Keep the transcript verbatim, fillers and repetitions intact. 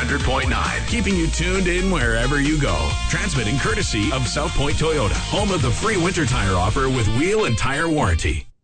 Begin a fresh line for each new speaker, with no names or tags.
hundred point nine, keeping you tuned in wherever you go. Transmitting courtesy of South Point Toyota, home of the free winter tire offer with wheel and tire warranty.